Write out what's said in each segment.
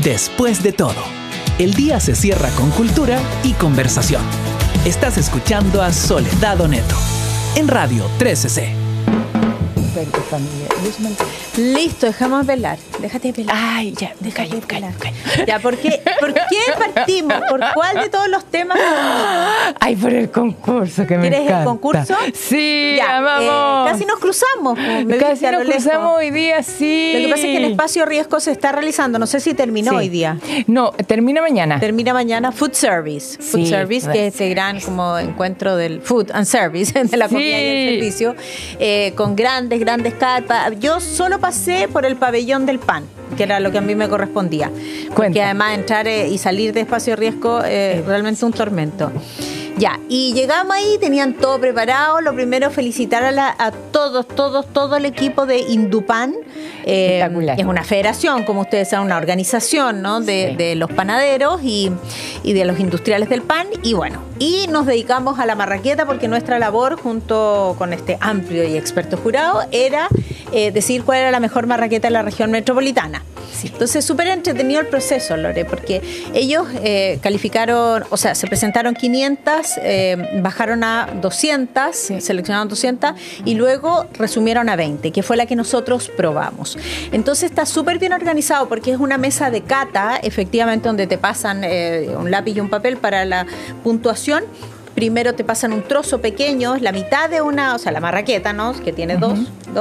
Después de todo, el día se cierra con cultura y conversación. Estás escuchando a Soledad Oneto en Radio 13C. Perfecto, familia. Listo, dejamos de pelar. Déjate de pelar. Ay, ya, Déjate de pelar. cállate. Ya, ¿por qué partimos? ¿Por cuál de todos los temas? Ay, por el concurso que me encanta. ¿Quieres el concurso? Sí, Ya, vamos. casi nos cruzamos. Casi nos cruzamos hoy día, sí. Lo que pasa es que el Espacio Riesgo se está realizando. No sé si terminó Sí. hoy día. No, termina mañana. Termina mañana Food Service. Food Sí, Service, que es este gran como encuentro del Food and Service, de la comida y el servicio, con grandes carpas. Yo solo pasé por el pabellón del pan, que era lo que a mí me correspondía. Porque Cuenta. además entrar y salir de Espacio Riesgo realmente un tormento. Ya, y llegamos ahí, tenían todo preparado. Lo primero, felicitar a todo el equipo de Indupan. Espectacular. Es una federación, como ustedes saben, una organización, ¿no? de los panaderos y de los industriales del pan. Y bueno, y nos dedicamos a la marraqueta porque nuestra labor, junto con este amplio y experto jurado, era decir cuál era la mejor marraqueta de la región metropolitana. Sí. Entonces, súper entretenido el proceso, Lore, porque ellos calificaron, o sea, se presentaron 500, bajaron a 200, seleccionaron 200 y luego resumieron a 20, que fue la que nosotros probamos. Entonces, está súper bien organizado porque es una mesa de cata, efectivamente, donde te pasan un lápiz y un papel para la puntuación. Primero te pasan un trozo pequeño, la mitad de una, o sea, la marraqueta, ¿no? Que tiene dos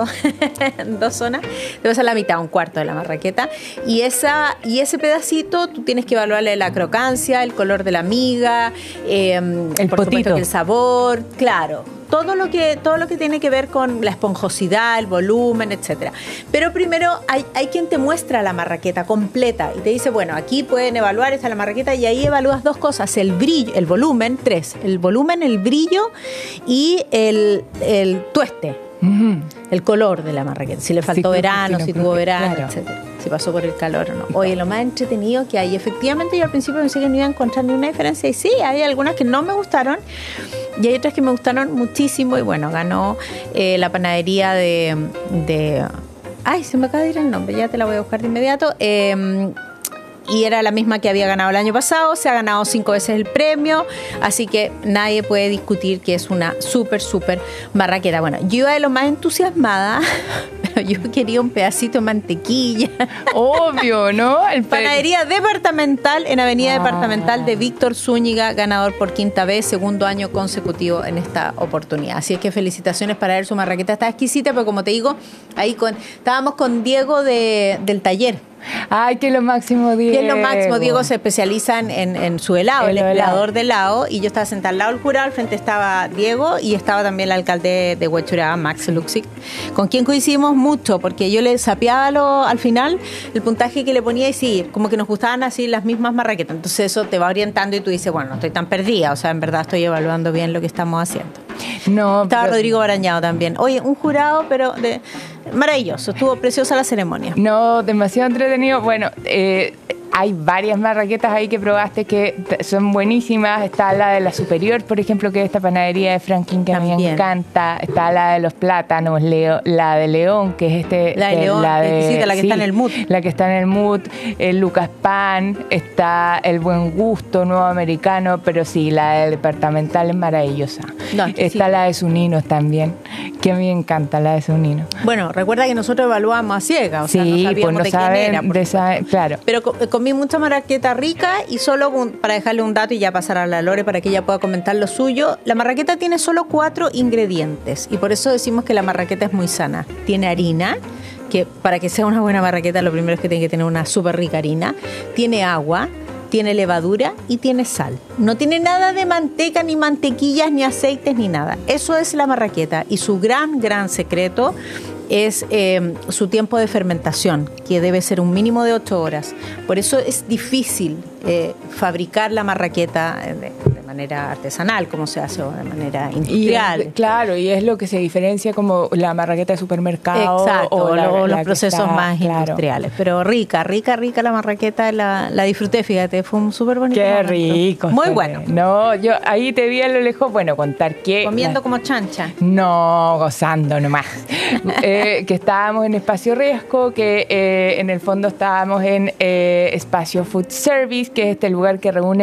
zonas. Te pasan la mitad, un cuarto de la marraqueta. Y ese pedacito tú tienes que evaluarle la crocancia, el color de la miga, por supuesto que el sabor, claro. Todo lo que tiene que ver con la esponjosidad, el volumen, etcétera. Pero primero hay quien te muestra la marraqueta completa y te dice, bueno, aquí pueden evaluar esta la marraqueta, y ahí evalúas dos cosas: el brillo, el volumen, el volumen, el brillo y el tueste. El color de la marraqueta, si le faltó verano, si tuvo verano, claro, etcétera, si pasó por el calor o no. Oye, lo más entretenido que hay, efectivamente, yo al principio pensé que no iba a encontrar ni una diferencia, y sí, hay algunas que no me gustaron y hay otras que me gustaron muchísimo. Y bueno, ganó la panadería de ay, se me acaba de ir el nombre, ya te la voy a buscar de inmediato. Y era la misma que había ganado el año pasado, se ha ganado 5 veces el premio, así que nadie puede discutir que es una súper marraqueta. Bueno, yo iba de lo más entusiasmada, pero yo quería un pedacito de mantequilla. Obvio, ¿no? Panadería departamental en Avenida Departamental de Víctor Zúñiga, ganador por 5ª vez, segundo año consecutivo en esta oportunidad. Así es que felicitaciones para él, su marraqueta está exquisita, pero como te digo, ahí estábamos con Diego del taller. Ay, que lo máximo, Diego. Que es lo máximo. Diego se especializa en su helado, el helador de helado, y yo estaba sentada al lado del jurado, al frente estaba Diego y estaba también el alcalde de Huechuraba, Max Luxic, con quien coincidimos mucho, porque yo le sapeaba al final el puntaje que le ponía, y sí, como que nos gustaban así las mismas marraquetas. Entonces eso te va orientando y tú dices, bueno, no estoy tan perdida, o sea, en verdad estoy evaluando bien lo que estamos haciendo. No, estaba Rodrigo Barañado también. Oye, un jurado, pero maravilloso, estuvo preciosa la ceremonia. No, demasiado entretenido. Bueno, hay varias marraquetas ahí que probaste que son buenísimas. Está la de la Superior, por ejemplo, que es esta panadería de Franklin, que también a mí me encanta. Está la de los plátanos, la de León, que es la de León, la que está en el MUT. La que está en el MUT, el Lucas Pan, está el Buen Gusto, Nuevo Americano, pero sí, la del departamental es maravillosa. No, está la de Suninos también, que a mí me encanta la de Suninos. Bueno, recuerda que nosotros evaluamos a ciegas, o sea, sí, no sabíamos pues no de quién era. Claro. Pero comí mucha marraqueta rica, y solo para dejarle un dato y ya pasar a la Lore para que ella pueda comentar lo suyo, la marraqueta tiene solo 4 ingredientes y por eso decimos que la marraqueta es muy sana. Tiene harina, que para que sea una buena marraqueta lo primero es que tiene que tener una súper rica harina. Tiene agua, tiene levadura y tiene sal. No tiene nada de manteca, ni mantequillas, ni aceites, ni nada. Eso es la marraqueta, y su gran secreto es su tiempo de fermentación, que debe ser un mínimo de 8 horas. Por eso es difícil fabricar la marraqueta de manera artesanal, como se hace de manera industrial. Claro, y es lo que se diferencia como la marraqueta de supermercado. Exacto, o los procesos más industriales. Pero rica la marraqueta, la disfruté, fíjate, fue un súper bonito Qué momento. rico. Muy bueno. No, yo ahí te vi a lo lejos, bueno, contar que... Comiendo como chancha. No, gozando nomás. Que estábamos en Espacio Riesgo, que en el fondo estábamos en Espacio Food Service, que es este lugar que reúne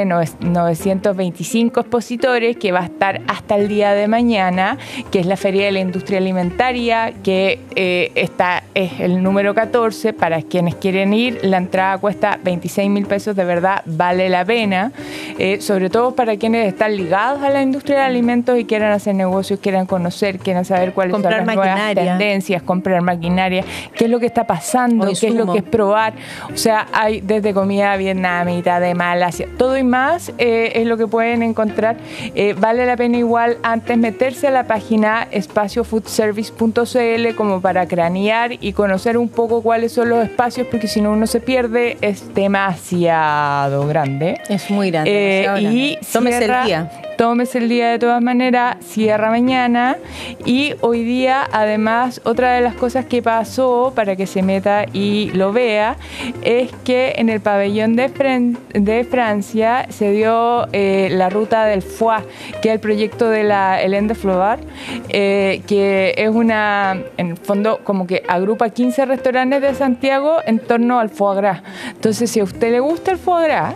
925 expositores, que va a estar hasta el día de mañana, que es la Feria de la Industria Alimentaria, que esta es el número 14. Para quienes quieren ir, la entrada cuesta 26.000 pesos, de verdad vale la pena, sobre todo para quienes están ligados a la industria de alimentos y quieran hacer negocios, quieran conocer, quieran saber cuáles son las nuevas tendencias, comprar maquinaria, qué es lo que está pasando, qué es lo que es probar. O sea, hay desde comida vietnamita, de Malasia, todo y más es lo que pueden encontrar. Vale la pena igual antes meterse a la página espaciofoodservice.cl como para cranear y conocer un poco cuáles son los espacios, porque si no uno se pierde, es demasiado grande. Es muy grande. Y tómese el día de todas maneras, cierra mañana. Y hoy día, además, otra de las cosas que pasó, para que se meta y lo vea, es que en el pabellón de Francia se dio la ruta del foie, que es el proyecto de la Hélène de Flobard, que es en el fondo, como que agrupa 15 restaurantes de Santiago en torno al foie gras. Entonces, si a usted le gusta el foie gras,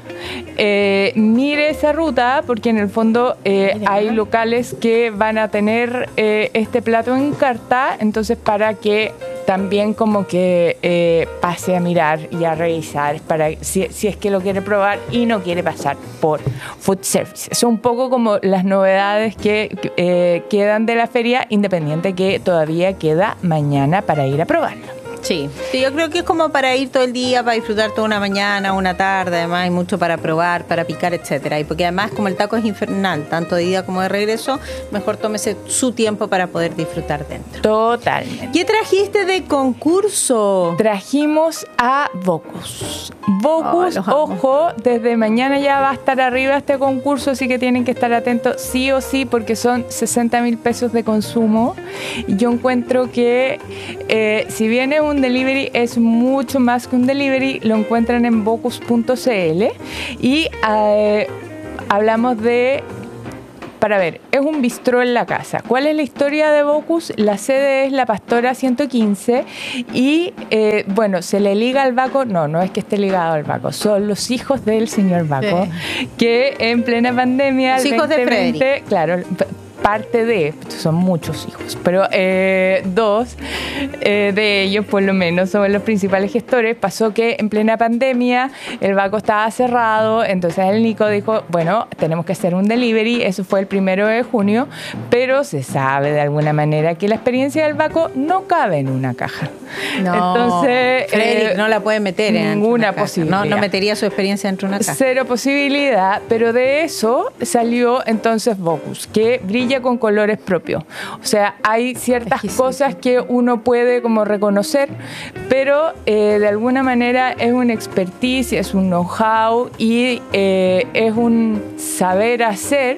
mire esa ruta, porque en el fondo hay locales que van a tener este plato en carta, entonces para que también como que pase a mirar y a revisar para si es que lo quiere probar y no quiere pasar por Food Service. Son un poco como las novedades que quedan de la feria, independiente que todavía queda mañana para ir a probarlo. Sí, yo creo que es como para ir todo el día, para disfrutar toda una mañana, una tarde, además hay mucho para probar, para picar, etcétera. Y porque además como el taco es infernal, tanto de ida como de regreso, mejor tómese su tiempo para poder disfrutar dentro. Totalmente. ¿Qué trajiste de concurso? Trajimos a Vocus. Vocus, ojo, desde mañana ya va a estar arriba este concurso, así que tienen que estar atentos sí o sí, porque son 60.000 pesos de consumo. Y yo encuentro que si bien es un delivery, es mucho más que un delivery. Lo encuentran en vocus.cl y hablamos de... Para ver, es un bistró en la casa. ¿Cuál es la historia de Vocus? La sede es la Pastora 115 y, bueno, se le liga al Baco. No es que esté ligado al Baco, son los hijos del señor Baco, que en plena pandemia... Los hijos de Frederick. Claro, parte de, son muchos hijos, pero dos de ellos por lo menos son los principales gestores. Pasó que en plena pandemia el Baco estaba cerrado, entonces el Nico dijo, bueno, tenemos que hacer un delivery. Eso fue el 1 de junio, pero se sabe de alguna manera que la experiencia del Baco no cabe en una caja. No, entonces Frederick no la puede meter en ninguna posibilidad. No metería su experiencia dentro de una caja. Cero posibilidad, pero de eso salió entonces Vocus, que brilla con colores propios. O sea, hay ciertas cosas que uno puede como reconocer, pero de alguna manera es una expertise, es un know-how y es un saber hacer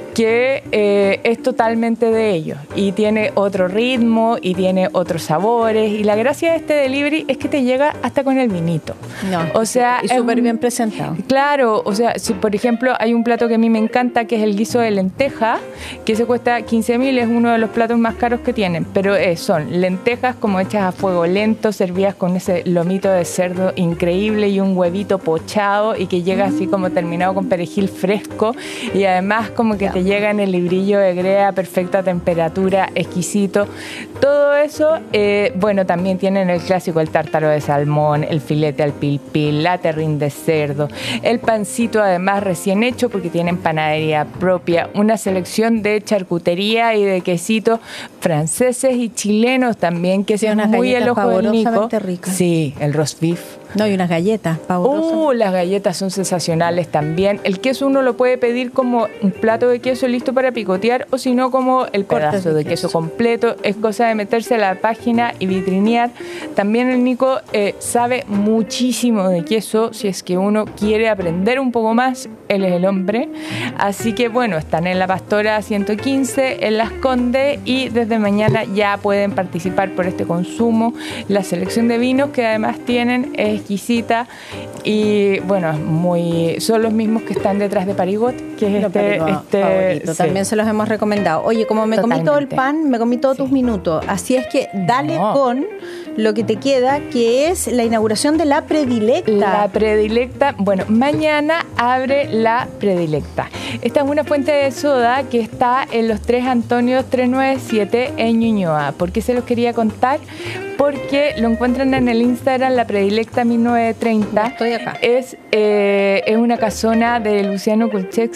que es totalmente de ellos y tiene otro ritmo y tiene otros sabores, y la gracia de este delivery es que te llega hasta con el vinito. O sea, es súper bien presentado. Claro, o sea, si por ejemplo hay un plato que a mí me encanta, que es el guiso de lenteja, que se cuesta 15.000, es uno de los platos más caros que tienen, pero son lentejas como hechas a fuego lento, servidas con ese lomito de cerdo increíble y un huevito pochado, y que llega así como terminado con perejil fresco, y además como que te llega en el librillo de grea, perfecta temperatura, exquisito. Todo eso, bueno, también tienen el clásico, el tártaro de salmón, el filete al pil pil, la terrine de cerdo, el pancito además recién hecho, porque tienen panadería propia, una selección de charcutería y de quesitos franceses y chilenos también, que es muy el ojo del Nico. Ricas. Sí, el roast beef. No, y unas galletas pavorosas. Las galletas son sensacionales también. El queso uno lo puede pedir como un plato de queso listo para picotear, o si no como el pedazo de queso completo. Es cosa de meterse a la página y vitrinear. También el Nico sabe muchísimo de queso. Si es que uno quiere aprender un poco más, él es el hombre. Así que bueno, están en la Pastora 115, en Las Condes, y desde mañana ya pueden participar por este consumo. La selección de vinos que además tienen es exquisita, y bueno, son los mismos que están detrás de Parigot, que es favorito. Sí. También se los hemos recomendado. Oye, como me comí todo el pan, me comí todos tus minutos, así es que dale con lo que te queda, que es la inauguración de La Predilecta. La Predilecta, bueno, mañana abre La Predilecta. Esta es una fuente de soda que está en los 3 Antonios 397 en Ñuñoa. ¿Por qué se los quería contar? Porque lo encuentran en el Instagram La Predilecta 1930. Estoy acá. Es una casona de Luciano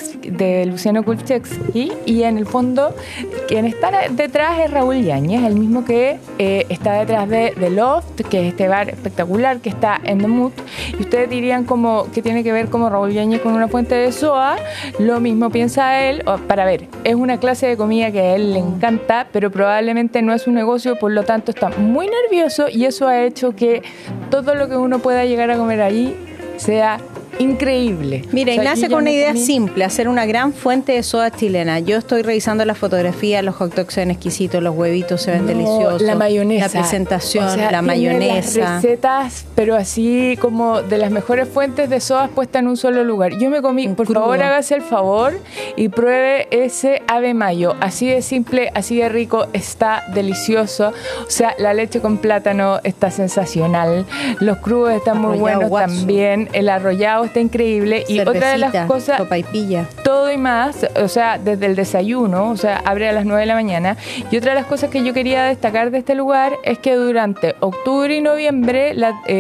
Kulczewski, y en el fondo quien está detrás es Raúl Yáñez, el mismo que está detrás de The Loft, que es este bar espectacular que está en The Mood. Y ustedes dirían como que tiene que ver como Raúl Yáñez con una fuente de soda. Lo mismo piensa él. Para ver, es una clase de comida que a él le encanta, pero probablemente no es un negocio, por lo tanto está muy nervioso, y eso ha hecho que todo lo que uno pueda llegar a comer allí sea increíble. Mira, y nace con una idea simple: hacer una gran fuente de soda chilena. Yo estoy revisando las fotografías, los hot dogs se ven exquisitos, los huevitos se ven deliciosos, la mayonesa, la presentación, la mayonesa, las recetas, pero así como de las mejores fuentes de sodas puestas en un solo lugar. Yo me comí, por favor, hágase el favor y pruebe ese Ave Mayo, así de simple, así de rico, está delicioso. O sea, la leche con plátano está sensacional, los crudos están muy buenos también, el arrollado está increíble. Y cervecita, otra de las cosas, sopaipilla, todo y más, o sea, desde el desayuno, o sea, abre a las 9 de la mañana. Y otra de las cosas que yo quería destacar de este lugar es que durante octubre y noviembre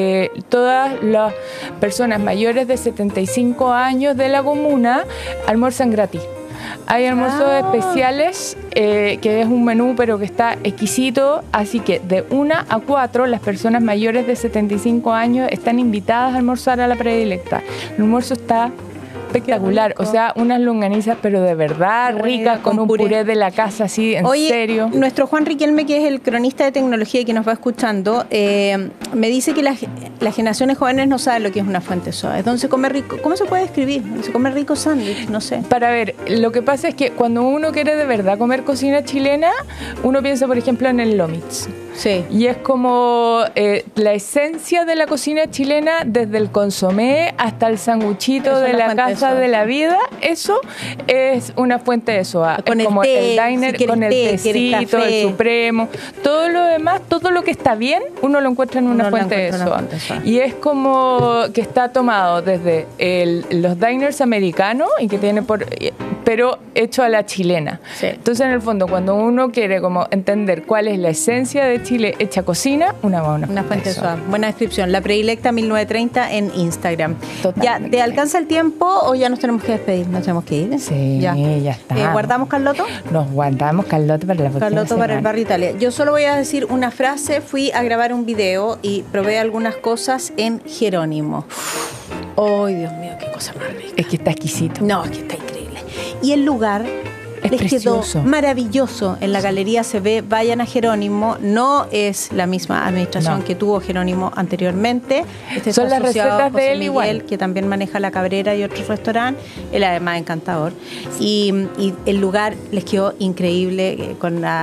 todas las personas mayores de 75 años de la comuna almuerzan gratis. Hay almuerzos especiales, que es un menú pero que está exquisito, así que de 1 a 4 las personas mayores de 75 años están invitadas a almorzar a La Predilecta. El almuerzo está espectacular, o sea, unas longanizas pero de verdad ricas, con un puré de la casa, así, en serio. Nuestro Juan Riquelme, que es el cronista de tecnología y que nos va escuchando, me dice que las generaciones jóvenes no saben lo que es una fuente soda. Entonces, comer rico, ¿cómo se puede escribir? Se come rico sándwich, no sé. Para ver, lo que pasa es que cuando uno quiere de verdad comer cocina chilena, uno piensa, por ejemplo, en el Lomitz. Sí. Y es como la esencia de la cocina chilena, desde el consomé hasta el sanguchito de la casa de la vida. Eso es una fuente de soda. Con es el como té, el diner, si con el té, tecito, el supremo. Todo lo demás, todo lo que está bien, uno lo encuentra en una fuente de soda. Y es como que está tomado desde los diners americanos, y que tiene pero hecho a la chilena. Sí. Entonces, en el fondo, cuando uno quiere como entender cuál es la esencia de Chile hecha cocina, una fuente de soda. Buena descripción. La Predilecta 1930 en Instagram. Totalmente. ¿Ya te alcanza el tiempo o ya nos tenemos que despedir? ¿Nos tenemos que ir? Sí, ya está. ¿Guardamos Carloto? Nos guardamos Carloto para la próxima Carloto para el semana. Barrio Italia. Yo solo voy a decir una frase. Fui a grabar un video y probé algunas cosas en Jerónimo. ¡Ay, Dios mío, qué cosa más rica! Es que está exquisito. No, es que está increíble. Y el lugar es les precioso. Quedó maravilloso. En la Galería se ve, vayan a Jerónimo. No es la misma administración que tuvo Jerónimo anteriormente. Son las recetas de él Miguel, igual. que también maneja La Cabrera y otros restaurantes. Él además encantador. Y el lugar les quedó increíble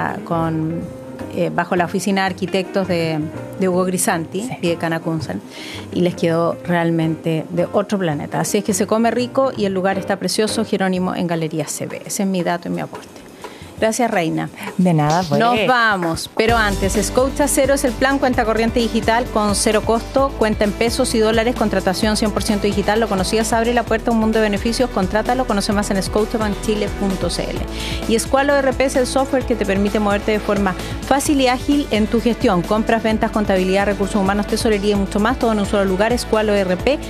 bajo la oficina de arquitectos de Hugo Grisanti y de Canacunzan, y les quedó realmente de otro planeta. Así es que se come rico y el lugar está precioso. Jerónimo en Galería CB. Ese es mi dato y mi aporte. Gracias, Reina. De nada, pues. Nos vamos, pero antes, Scotia Cero es el plan cuenta corriente digital con cero costo, cuenta en pesos y dólares, contratación 100% digital. ¿Lo conocías? Abre la puerta a un mundo de beneficios, contrátalo, conoce más en scotiabankchile.cl. Y Squalo ERP es el software que te permite moverte de forma fácil y ágil en tu gestión, compras, ventas, contabilidad, recursos humanos, tesorería y mucho más, todo en un solo lugar. Squalo ERP,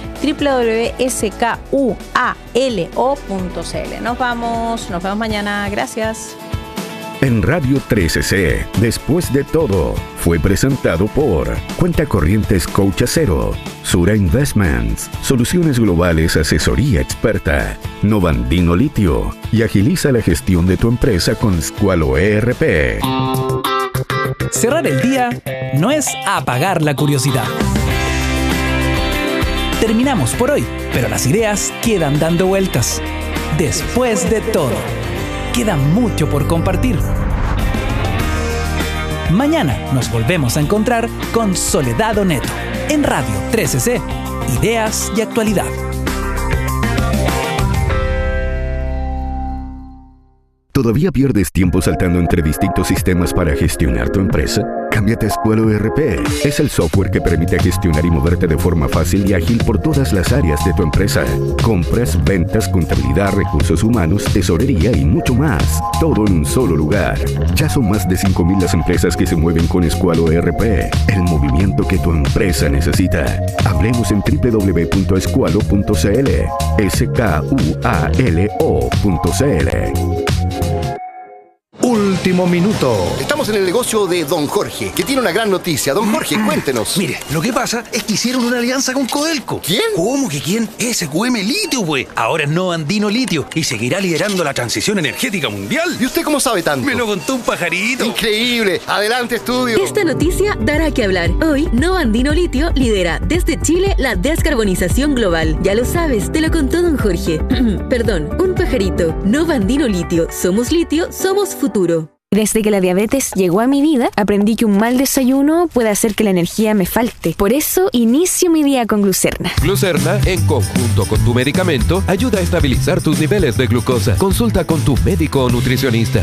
www.skualo.cl. Nos vemos mañana. Gracias. En Radio 13C, Después de Todo, fue presentado por Cuenta Corriente Scotia Cero, Sura Investments, Soluciones Globales, Asesoría Experta, Novandino Litio y agiliza la gestión de tu empresa con Squalo ERP. Cerrar el día no es apagar la curiosidad. Terminamos por hoy, pero las ideas quedan dando vueltas. Después de todo, queda mucho por compartir. Mañana nos volvemos a encontrar con Soledad Oneto en Radio 13C, Ideas y Actualidad. ¿Todavía pierdes tiempo saltando entre distintos sistemas para gestionar tu empresa? Cámbiate a Squalo ERP. Es el software que permite gestionar y moverte de forma fácil y ágil por todas las áreas de tu empresa. Compras, ventas, contabilidad, recursos humanos, tesorería y mucho más. Todo en un solo lugar. Ya son más de 5,000 las empresas que se mueven con Squalo ERP. El movimiento que tu empresa necesita. Hablemos en www.squalo.cl. SKUALO.cl. Último minuto. Estamos en el negocio de Don Jorge, que tiene una gran noticia. Don Jorge, cuéntenos. Mire, lo que pasa es que hicieron una alianza con Codelco. ¿Quién? ¿Cómo que quién? SQM Litio, pues. Ahora es Novandino Litio y seguirá liderando la transición energética mundial. ¿Y usted cómo sabe tanto? Me lo contó un pajarito. Increíble. Adelante, estudio. Esta noticia dará que hablar. Hoy, Novandino Litio lidera desde Chile la descarbonización global. Ya lo sabes, te lo contó Don Jorge. Perdón, un pajarito. Novandino Litio. Somos litio, somos futuro. Desde que la diabetes llegó a mi vida, aprendí que un mal desayuno puede hacer que la energía me falte. Por eso, inicio mi día con Glucerna. Glucerna, en conjunto con tu medicamento, ayuda a estabilizar tus niveles de glucosa. Consulta con tu médico o nutricionista.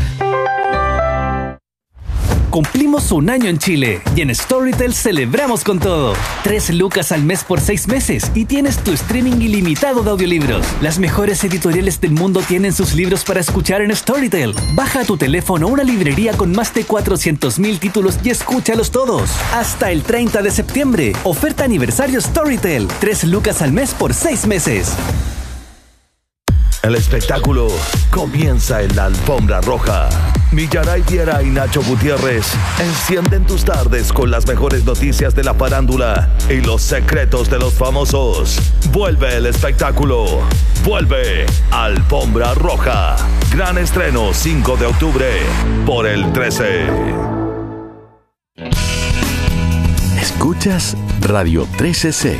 Cumplimos un año en Chile y en Storytel celebramos con todo. 3 lucas al mes por 6 meses y tienes tu streaming ilimitado de audiolibros. Las mejores editoriales del mundo tienen sus libros para escuchar en Storytel. Baja a tu teléfono una librería con más de 400,000 títulos y escúchalos todos. Hasta el 30 de septiembre. Oferta aniversario Storytel. 3 lucas al mes por 6 meses. El espectáculo comienza en la alfombra roja. Millaray Viera y Nacho Gutiérrez encienden tus tardes con las mejores noticias de la farándula y los secretos de los famosos. Vuelve el espectáculo. Vuelve Alfombra Roja. Gran estreno 5 de octubre por el 13. Escuchas Radio 13C.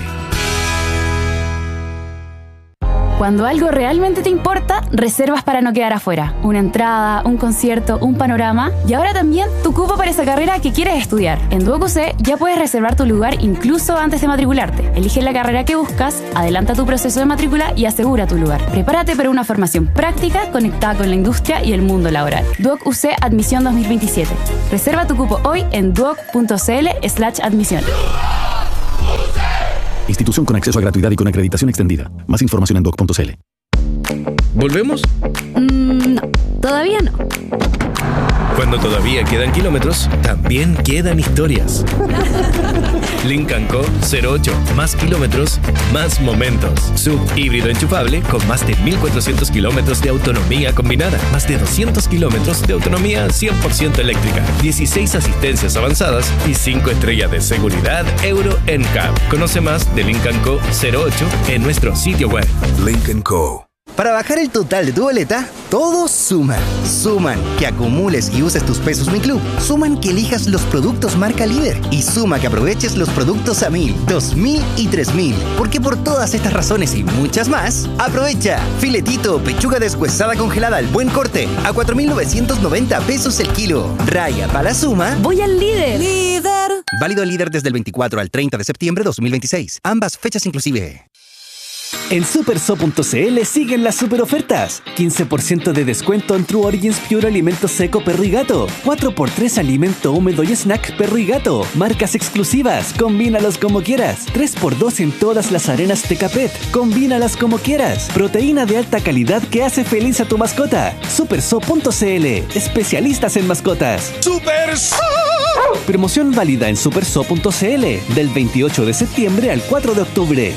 Cuando algo realmente te importa, reservas para no quedar afuera. Una entrada, un concierto, un panorama y ahora también tu cupo para esa carrera que quieres estudiar. En Duoc UC ya puedes reservar tu lugar incluso antes de matricularte. Elige la carrera que buscas, adelanta tu proceso de matrícula y asegura tu lugar. Prepárate para una formación práctica conectada con la industria y el mundo laboral. Duoc UC Admisión 2027. Reserva tu cupo hoy en duoc.cl/admisión. Institución con acceso a gratuidad y con acreditación extendida. Más información en doc.cl. ¿Volvemos? No, todavía no. Cuando todavía quedan kilómetros, también quedan historias. Lincoln Co. 08. Más kilómetros, más momentos. Sub híbrido enchufable con más de 1.400 kilómetros de autonomía combinada. Más de 200 kilómetros de autonomía 100% eléctrica. 16 asistencias avanzadas y 5 estrellas de seguridad Euro NCAP. Conoce más de Lincoln Co. 08 en nuestro sitio web. Lincoln Co. Para bajar el total de tu boleta, todos suman. Suman que acumules y uses tus pesos Mi Club. Suman que elijas los productos marca líder. Y suma que aproveches los productos a 1,000, 2,000 y 3,000. Porque por todas estas razones y muchas más, aprovecha. Filetito o pechuga deshuesada congelada al buen corte a 4,990 pesos el kilo. Raya para la suma. ¡Voy al líder! ¡Líder! Válido al líder desde el 24 al 30 de septiembre de 2026. Ambas fechas inclusive. En superso.cl siguen las super ofertas. 15% de descuento en True Origins Pure Alimento Seco Perro y Gato. 4x3 Alimento Húmedo y Snack Perro y Gato. Marcas exclusivas. Combínalos como quieras. 3x2 en todas las arenas Tecapet. Combínalas como quieras. Proteína de alta calidad que hace feliz a tu mascota. Superso.cl. Especialistas en mascotas. ¡Superso! Promoción válida en superso.cl del 28 de septiembre al 4 de octubre.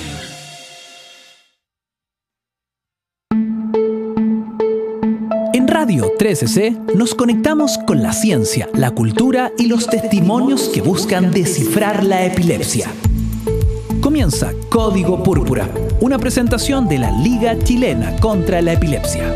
En Radio 13C nos conectamos con la ciencia, la cultura y los testimonios que buscan descifrar la epilepsia. Comienza Código Púrpura, una presentación de la Liga Chilena contra la Epilepsia.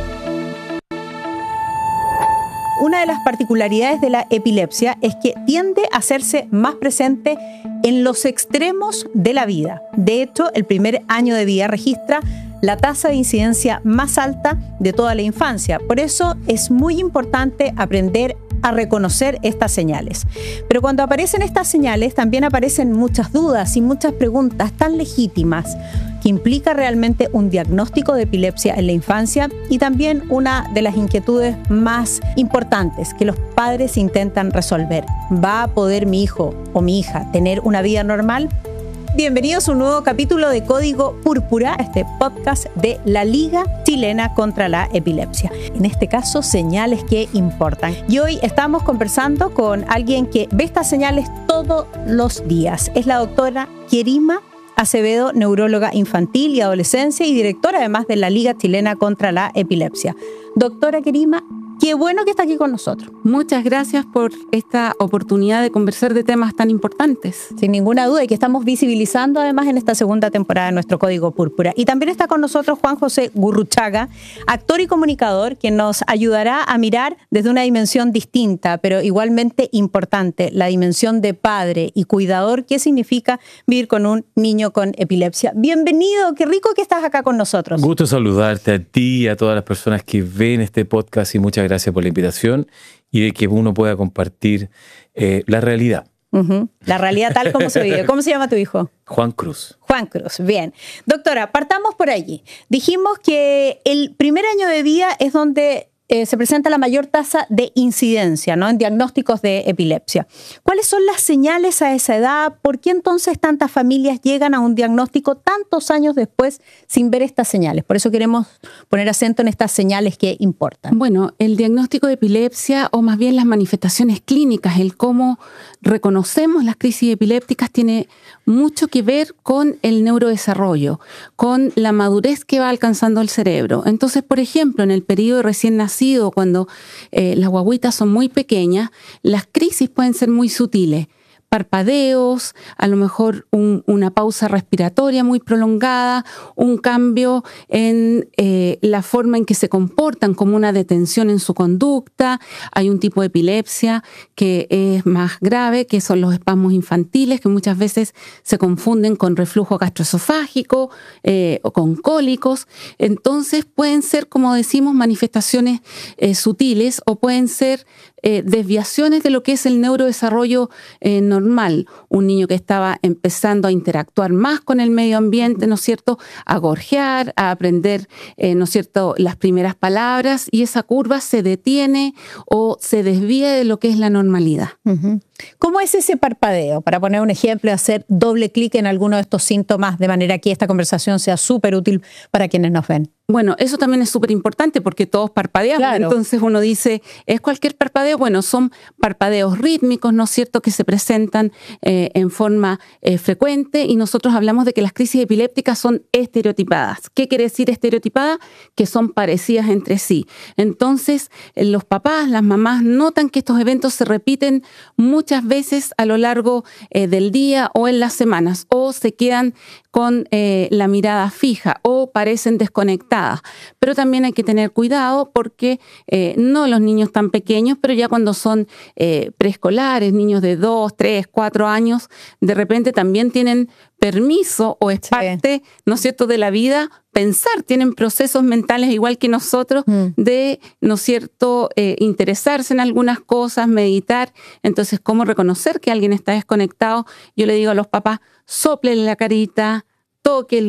Una de las particularidades de la epilepsia es que tiende a hacerse más presente en los extremos de la vida. De hecho, el primer año de vida registra la tasa de incidencia más alta de toda la infancia. Por eso es muy importante aprender a reconocer estas señales. Pero cuando aparecen estas señales, también aparecen muchas dudas y muchas preguntas tan legítimas que implica realmente un diagnóstico de epilepsia en la infancia y también una de las inquietudes más importantes que los padres intentan resolver. ¿Va a poder mi hijo o mi hija tener una vida normal? Bienvenidos a un nuevo capítulo de Código Púrpura, este podcast de la Liga Chilena contra la Epilepsia. En este caso, señales que importan. Y hoy estamos conversando con alguien que ve estas señales todos los días. Es la doctora Kerima Acevedo, neuróloga infantil y adolescencia y directora además de la Liga Chilena contra la Epilepsia. Doctora Kerima, qué bueno que está aquí con nosotros. Muchas gracias por esta oportunidad de conversar de temas tan importantes. Sin ninguna duda, y que estamos visibilizando además en esta segunda temporada de nuestro Código Púrpura. Y también está con nosotros Juan José Gurruchaga, actor y comunicador, quien nos ayudará a mirar desde una dimensión distinta, pero igualmente importante, la dimensión de padre y cuidador, qué significa vivir con un niño con epilepsia. Bienvenido, qué rico que estás acá con nosotros. Gusto saludarte a ti y a todas las personas que ven este podcast y muchas gracias por la invitación y de que uno pueda compartir la realidad. La realidad tal como se vive. ¿Cómo se llama tu hijo? Juan Cruz. Juan Cruz, bien. Doctora, partamos por allí. Dijimos que el primer año de vida es donde se presenta la mayor tasa de incidencia, ¿no?, en diagnósticos de epilepsia. ¿Cuáles son las señales a esa edad? ¿Por qué entonces tantas familias llegan a un diagnóstico tantos años después sin ver estas señales? Por eso queremos poner acento en estas señales que importan. Bueno, el diagnóstico de epilepsia, o más bien las manifestaciones clínicas, el cómo reconocemos las crisis epilépticas, tiene mucho que ver con el neurodesarrollo, con la madurez que va alcanzando el cerebro. Entonces, por ejemplo, en el periodo de recién nacido, cuando las guaguitas son muy pequeñas, las crisis pueden ser muy sutiles. Parpadeos, a lo mejor una pausa respiratoria muy prolongada, un cambio en la forma en que se comportan, como una detención en su conducta. Hay un tipo de epilepsia que es más grave, que son los espasmos infantiles, que muchas veces se confunden con reflujo gastroesofágico o con cólicos. Entonces pueden ser, como decimos, manifestaciones sutiles o pueden ser desviaciones de lo que es el neurodesarrollo normal. Un niño que estaba empezando a interactuar más con el medio ambiente, ¿no es cierto?, a gorjear, a aprender, ¿no es cierto?, las primeras palabras, y esa curva se detiene o se desvía de lo que es la normalidad. ¿Cómo es ese parpadeo? Para poner un ejemplo y hacer doble clic en alguno de estos síntomas, de manera que esta conversación sea súper útil para quienes nos ven. Bueno, eso también es súper importante porque todos parpadeamos. Claro. Entonces uno dice, ¿es cualquier parpadeo? Bueno, son parpadeos rítmicos, ¿no es cierto?, que se presentan en forma frecuente, y nosotros hablamos de que las crisis epilépticas son estereotipadas. ¿Qué quiere decir estereotipada? Que son parecidas entre sí. Entonces, los papás, las mamás notan que estos eventos se repiten muchas veces a lo largo del día o en las semanas, o se quedan con la mirada fija o parecen desconectadas. Pero también hay que tener cuidado porque no los niños tan pequeños, pero ya cuando son preescolares, niños de 2, 3, 4 años, de repente también tienen permiso o es parte, ¿no es cierto?, de la vida, pensar, tienen procesos mentales igual que nosotros de, ¿no es cierto?, interesarse en algunas cosas, meditar. Entonces, ¿cómo reconocer que alguien está desconectado? Yo le digo a los papás, sóplele la carita, tóquelo,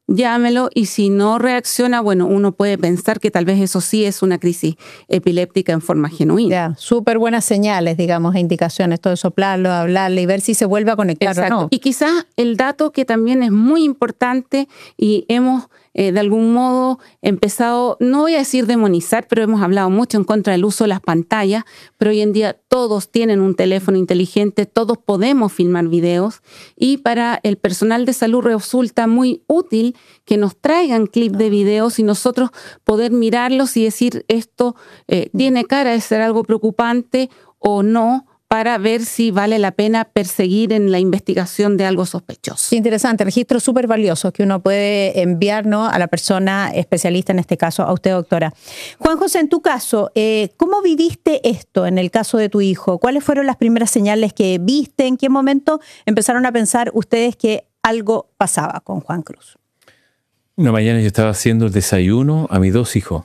llámelo, y si no reacciona, bueno, uno puede pensar que tal vez eso sí es una crisis epiléptica en forma genuina. Ya, súper buenas señales, digamos, e indicaciones, todo soplarlo, hablarle y ver si se vuelve a conectar. Exacto. O no. Y quizás el dato que también es muy importante, y hemos de algún modo empezado, no voy a decir demonizar, pero hemos hablado mucho en contra del uso de las pantallas, pero hoy en día todos tienen un teléfono inteligente, todos podemos filmar videos, y para el personal de salud resulta muy útil que nos traigan clip de videos y nosotros poder mirarlos y decir esto tiene cara de ser algo preocupante o no, para ver si vale la pena perseguir en la investigación de algo sospechoso. Interesante, registros súper valiosos que uno puede enviar, ¿no?, a la persona especialista, en este caso a usted, doctora. Juan José, en tu caso, ¿cómo viviste esto en el caso de tu hijo? ¿Cuáles fueron las primeras señales que viste? ¿En qué momento empezaron a pensar ustedes que algo pasaba con Juan Cruz? Una mañana yo estaba haciendo el desayuno a mis 2 hijos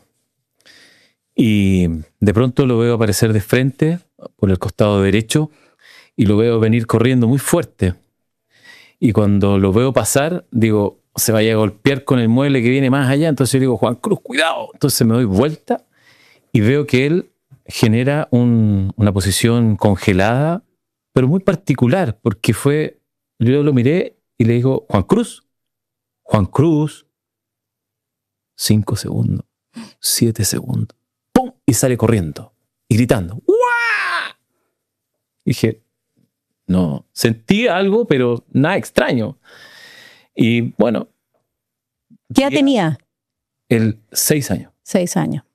y de pronto lo veo aparecer de frente por el costado derecho y lo veo venir corriendo muy fuerte. Y cuando lo veo pasar, digo, se vaya a golpear con el mueble que viene más allá. Entonces yo digo, Juan Cruz, cuidado. Entonces me doy vuelta y veo que él genera una posición congelada, pero muy particular, porque yo lo miré y le digo, Juan Cruz, 5 segundos, 7 segundos, ¡pum! Y sale corriendo y gritando, ¡guau! Dije, no, sentí algo, pero nada extraño. Y bueno. ¿Qué edad tenía? 6 años. 6 años.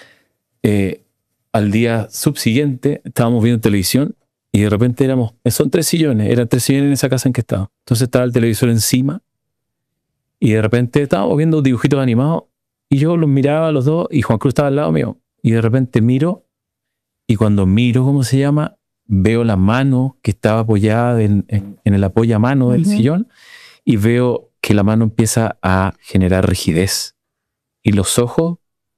Al día subsiguiente estábamos viendo televisión y de repente eran 3 sillones en esa casa en que estaba. Entonces estaba el televisor encima y de repente estábamos viendo dibujitos animados y yo los miraba a los dos y Juan Cruz estaba al lado mío. Y de repente miro, y cuando miro, veo la mano que estaba apoyada en el apoyamano del sillón, y veo que la mano empieza a generar rigidez. Y los ojos,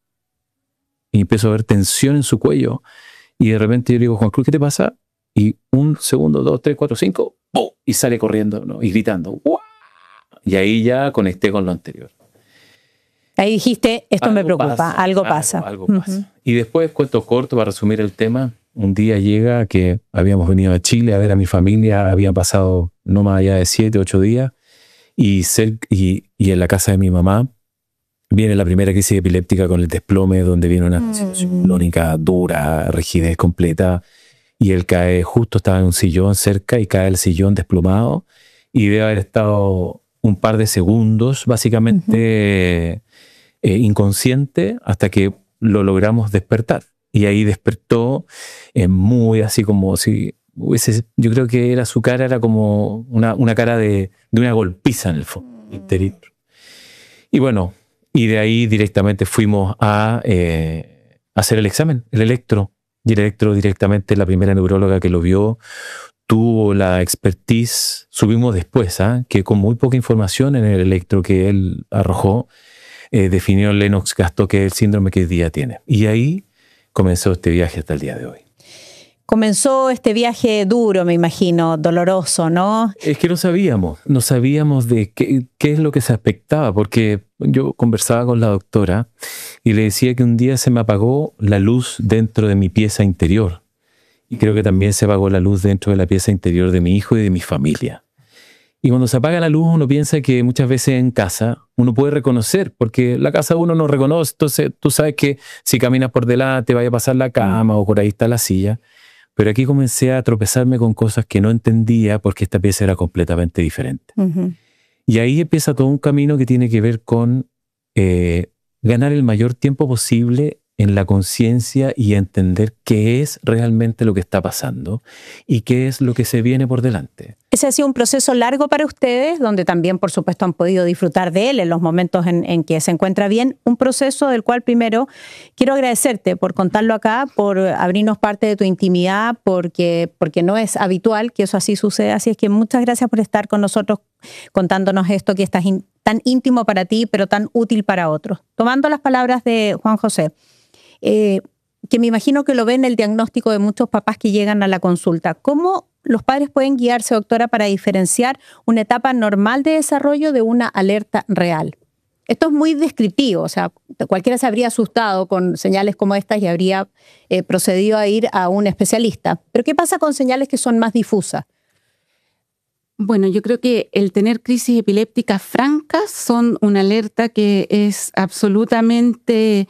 y empiezo a ver tensión en su cuello. Y de repente yo digo, Juan Cruz, ¿qué te pasa? Y 1 segundo, 2, 3, 4, 5, ¡pum! Y sale corriendo, ¿no? Y gritando, ¡guau! Y ahí ya conecté con lo anterior. Ahí dijiste, esto me preocupa, algo pasa. Algo pasa. Y después, cuento corto para resumir el tema, un día llega que habíamos venido a Chile a ver a mi familia, habían pasado no más allá de 7, 8 días, y en la casa de mi mamá viene la primera crisis epiléptica con el desplome, donde viene una situación clónica dura, rigidez completa, y él cae, justo estaba en un sillón cerca, y cae el sillón desplomado, y debe haber estado un par de segundos, básicamente inconsciente, hasta que lo logramos despertar. Y ahí despertó muy así como si hubiese, yo creo que su cara era como una cara de una golpiza en el fondo interior. Y bueno, y de ahí directamente fuimos a hacer el examen, el electro. Y el electro directamente, la primera neuróloga que lo vio, tuvo la expertise, subimos después, que con muy poca información en el electro que él arrojó, definió Lennox-Gastaut, que es el síndrome que hoy día tiene. Y ahí comenzó este viaje hasta el día de hoy. Comenzó este viaje duro, me imagino, doloroso, ¿no? Es que no sabíamos de qué es lo que se expectaba, porque yo conversaba con la doctora y le decía que un día se me apagó la luz dentro de mi pieza interior. Y creo que también se apagó la luz dentro de la pieza interior de mi hijo y de mi familia. Y cuando se apaga la luz, uno piensa que muchas veces en casa uno puede reconocer, porque la casa uno no reconoce, entonces tú sabes que si caminas por delante vaya a pasar la cama o por ahí está la silla. Pero aquí comencé a tropezarme con cosas que no entendía porque esta pieza era completamente diferente. Y ahí empieza todo un camino que tiene que ver con ganar el mayor tiempo posible en la conciencia y entender qué es realmente lo que está pasando y qué es lo que se viene por delante. Ese ha sido un proceso largo para ustedes, donde también, por supuesto, han podido disfrutar de él en los momentos en que se encuentra bien. Un proceso del cual, primero, quiero agradecerte por contarlo acá, por abrirnos parte de tu intimidad, porque no es habitual que eso así suceda. Así es que muchas gracias por estar con nosotros contándonos esto que está tan íntimo para ti, pero tan útil para otros. Tomando las palabras de Juan José, que me imagino que lo ven en el diagnóstico de muchos papás que llegan a la consulta. ¿Cómo los padres pueden guiarse, doctora, para diferenciar una etapa normal de desarrollo de una alerta real? Esto es muy descriptivo, o sea, cualquiera se habría asustado con señales como estas y habría procedido a ir a un especialista. Pero ¿qué pasa con señales que son más difusas? Bueno, yo creo que el tener crisis epilépticas francas son una alerta que es absolutamente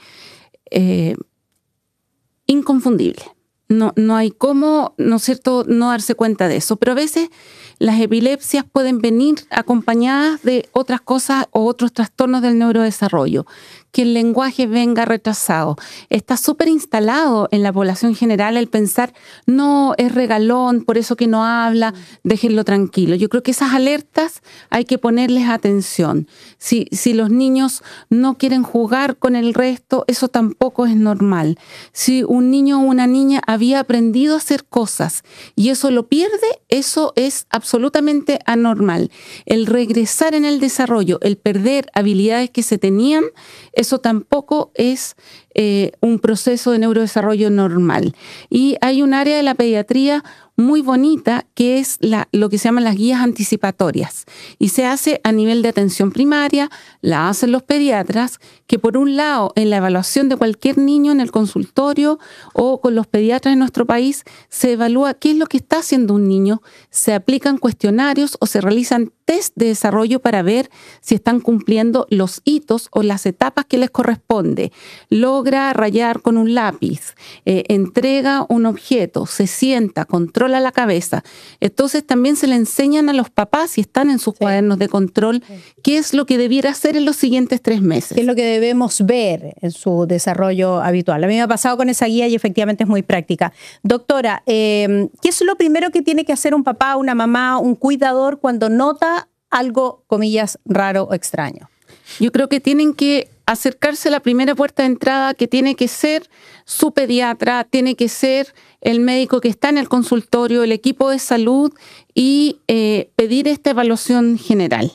inconfundible. No hay cómo, ¿no es cierto?, no darse cuenta de eso. Pero a veces las epilepsias pueden venir acompañadas de otras cosas o otros trastornos del neurodesarrollo. Que el lenguaje venga retrasado. Está súper instalado en la población general el pensar, no, es regalón, por eso que no habla, déjenlo tranquilo. Yo creo que esas alertas hay que ponerles atención. Si los niños no quieren jugar con el resto, eso tampoco es normal. Si un niño o una niña había aprendido a hacer cosas y eso lo pierde, eso es absolutamente anormal. El regresar en el desarrollo, el perder habilidades que se tenían, eso tampoco es un proceso de neurodesarrollo normal. Y hay un área de la pediatría muy bonita que es lo que se llaman las guías anticipatorias. Y se hace a nivel de atención primaria, la hacen los pediatras, que por un lado en la evaluación de cualquier niño en el consultorio o con los pediatras de nuestro país se evalúa qué es lo que está haciendo un niño, se aplican cuestionarios o se realizan test de desarrollo para ver si están cumpliendo los hitos o las etapas que les corresponde. Logra rayar con un lápiz, entrega un objeto, se sienta, controla la cabeza. Entonces también se le enseñan a los papás, si están en sus cuadernos de control, qué es lo que debiera hacer en los siguientes 3 meses. ¿Qué es lo que debemos ver en su desarrollo habitual? A mí me ha pasado con esa guía y efectivamente es muy práctica. Doctora, ¿qué es lo primero que tiene que hacer un papá, una mamá, un cuidador cuando nota algo, comillas, raro o extraño? Yo creo que tienen que acercarse a la primera puerta de entrada, que tiene que ser su pediatra, tiene que ser el médico que está en el consultorio, el equipo de salud y pedir esta evaluación general.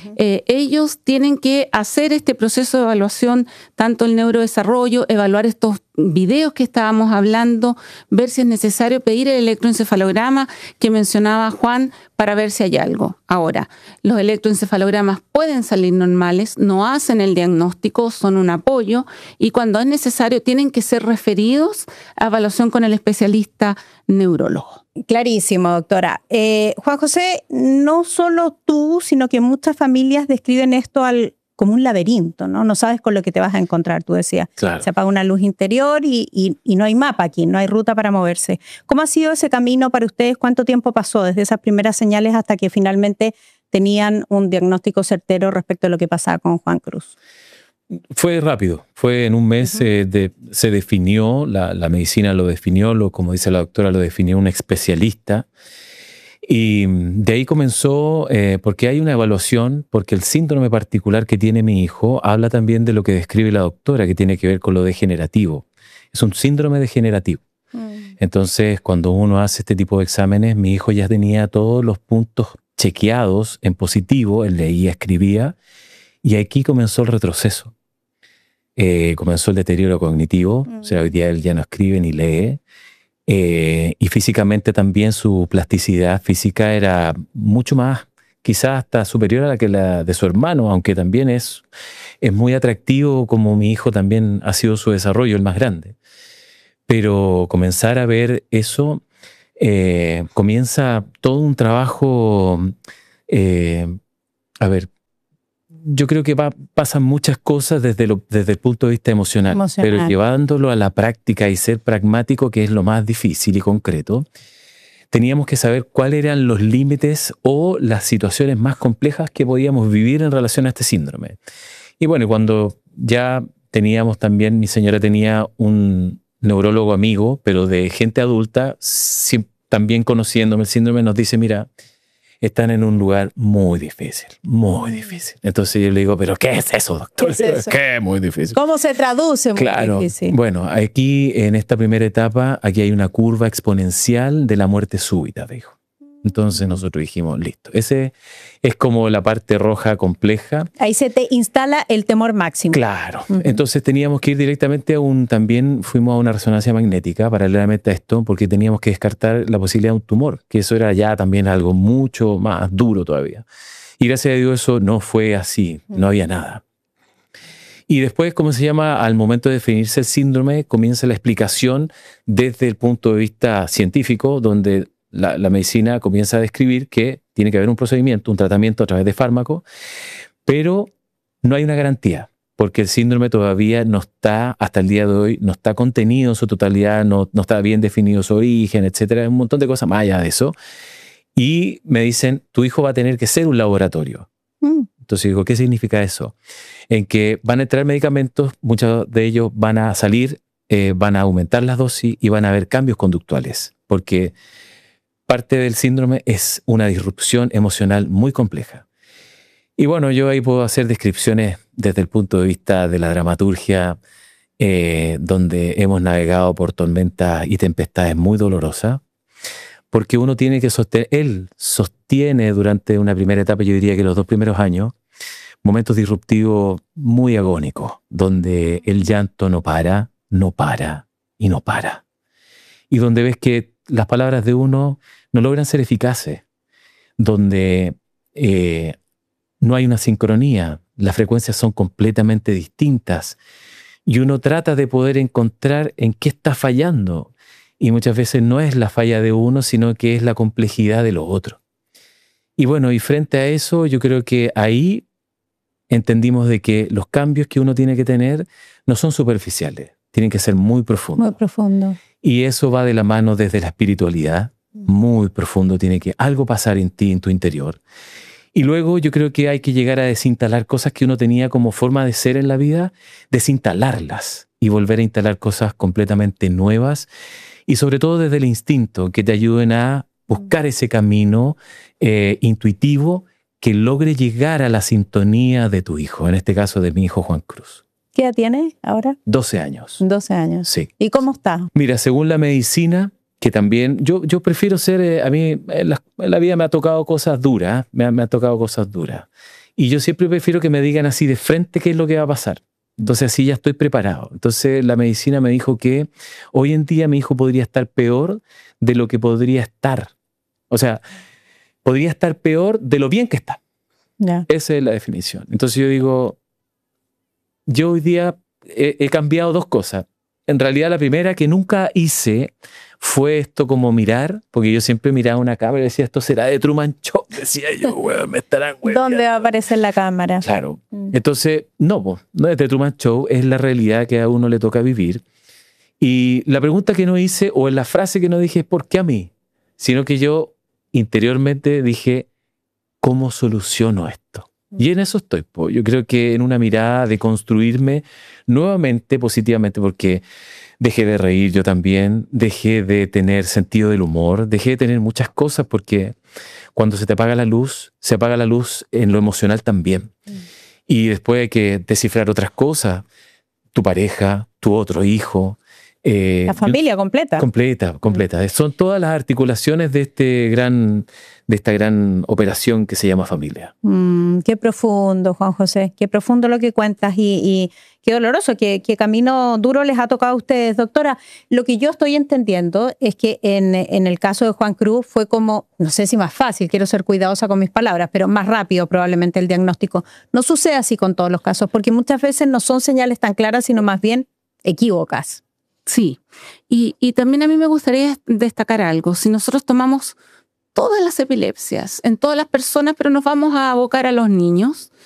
Ellos tienen que hacer este proceso de evaluación, tanto el neurodesarrollo, evaluar estos videos que estábamos hablando, ver si es necesario pedir el electroencefalograma que mencionaba Juan para ver si hay algo. Ahora, los electroencefalogramas pueden salir normales, no hacen el diagnóstico, son un apoyo y cuando es necesario tienen que ser referidos a evaluación con el especialista neurólogo. Clarísimo, doctora. Juan José, no solo tú, sino que muchas familias describen esto como un laberinto, ¿no? No sabes con lo que te vas a encontrar, tú decías. Claro. Se apaga una luz interior y no hay mapa aquí, no hay ruta para moverse. ¿Cómo ha sido ese camino para ustedes? ¿Cuánto tiempo pasó desde esas primeras señales hasta que finalmente tenían un diagnóstico certero respecto a lo que pasaba con Juan Cruz? Fue rápido, fue en un mes se definió, la medicina lo definió, como dice la doctora, lo definió un especialista. Y de ahí comenzó, porque hay una evaluación, porque el síndrome particular que tiene mi hijo habla también de lo que describe la doctora, que tiene que ver con lo degenerativo. Es un síndrome degenerativo. Entonces, cuando uno hace este tipo de exámenes, mi hijo ya tenía todos los puntos chequeados en positivo, él leía, escribía, y aquí comenzó el retroceso. Comenzó el deterioro cognitivo, o sea, hoy día él ya no escribe ni lee. Y físicamente también su plasticidad física era mucho más, quizás hasta superior a la que la de su hermano, aunque también es muy atractivo como mi hijo también ha sido su desarrollo, el más grande. Pero comenzar a ver eso, comienza todo un trabajo, yo creo que pasan muchas cosas desde el punto de vista emocional, pero llevándolo a la práctica y ser pragmático, que es lo más difícil y concreto, teníamos que saber cuáles eran los límites o las situaciones más complejas que podíamos vivir en relación a este síndrome. Y bueno, cuando ya teníamos también, mi señora tenía un neurólogo amigo, pero de gente adulta, también conociéndome el síndrome, nos dice, mira, están en un lugar muy difícil, muy difícil. Entonces yo le digo, ¿pero qué es eso, doctor? ¿Qué es eso? ¿Qué? Muy difícil. ¿Cómo se traduce muy difícil? Bueno, aquí en esta primera etapa, aquí hay una curva exponencial de la muerte súbita, dijo. Entonces nosotros dijimos, listo. Ese es como la parte roja compleja. Ahí se te instala el temor máximo. Claro. Entonces teníamos que ir directamente también fuimos a una resonancia magnética paralelamente a esto, porque teníamos que descartar la posibilidad de un tumor, que eso era ya también algo mucho más duro todavía. Y gracias a Dios eso no fue así, no había nada. Y después, ¿cómo se llama? Al momento de definirse el síndrome, comienza la explicación desde el punto de vista científico, donde la medicina comienza a describir que tiene que haber un procedimiento, un tratamiento a través de fármacos, pero no hay una garantía, porque el síndrome todavía no está, hasta el día de hoy, no está contenido en su totalidad, no está bien definido su origen, etcétera, un montón de cosas más allá de eso. Y me dicen, tu hijo va a tener que ser un laboratorio. Entonces digo, ¿qué significa eso? En que van a entrar medicamentos, muchos de ellos van a salir, van a aumentar las dosis y van a haber cambios conductuales, porque parte del síndrome es una disrupción emocional muy compleja. Y bueno, yo ahí puedo hacer descripciones desde el punto de vista de la dramaturgia, donde hemos navegado por tormentas y tempestades muy dolorosas, porque uno tiene que sostener, él sostiene durante una primera etapa, yo diría que los 2 primeros años, momentos disruptivos muy agónicos, donde el llanto no para y no para. Y donde ves que las palabras de uno no logran ser eficaces, donde no hay una sincronía, las frecuencias son completamente distintas y uno trata de poder encontrar en qué está fallando y muchas veces no es la falla de uno, sino que es la complejidad de lo otro. Y bueno, y frente a eso yo creo que ahí entendimos de que los cambios que uno tiene que tener no son superficiales, tienen que ser muy profundos. Muy profundo. Y eso va de la mano desde la espiritualidad, muy profundo, tiene que algo pasar en ti, en tu interior. Y luego yo creo que hay que llegar a desinstalar cosas que uno tenía como forma de ser en la vida, desinstalarlas y volver a instalar cosas completamente nuevas y sobre todo desde el instinto, que te ayuden a buscar ese camino intuitivo que logre llegar a la sintonía de tu hijo, en este caso de mi hijo Juan Cruz. ¿Qué edad tiene ahora? 12 años. 12 años. Sí. ¿Y cómo está? Mira, según la medicina, que también, yo prefiero ser, a mí en la vida me ha tocado cosas duras, me ha tocado cosas duras. Y yo siempre prefiero que me digan así de frente qué es lo que va a pasar. Entonces así ya estoy preparado. Entonces la medicina me dijo que hoy en día mi hijo podría estar peor de lo que podría estar. O sea, podría estar peor de lo bien que está. Yeah. Esa es la definición. Entonces yo digo, yo hoy día he cambiado 2 cosas. En realidad la primera que nunca hice fue esto como mirar, porque yo siempre miraba una cámara y decía, esto será de Truman Show. Decía yo, weón, me estarán weón. ¿Dónde va a aparecer la cámara? Claro. Entonces, no es de Truman Show, es la realidad que a uno le toca vivir. Y la pregunta que no hice, o la frase que no dije es ¿por qué a mí? Sino que yo interiormente dije, ¿cómo soluciono esto? Y en eso estoy. Yo creo que en una mirada de construirme nuevamente positivamente, porque dejé de reír yo también, dejé de tener sentido del humor, dejé de tener muchas cosas, porque cuando se te apaga la luz, se apaga la luz en lo emocional también. Y después hay que descifrar otras cosas, tu pareja, tu otro hijo. La familia completa. Completa. Son todas las articulaciones de esta gran operación que se llama familia. Qué profundo, Juan José, qué profundo lo que cuentas y qué doloroso, qué camino duro les ha tocado a ustedes. Doctora, lo que yo estoy entendiendo es que en el caso de Juan Cruz fue como, no sé si más fácil, quiero ser cuidadosa con mis palabras, pero más rápido probablemente el diagnóstico. No sucede así con todos los casos, porque muchas veces no son señales tan claras, sino más bien equívocas. Sí, y también a mí me gustaría destacar algo. Si nosotros tomamos todas las epilepsias en todas las personas, pero nos vamos a abocar a los niños,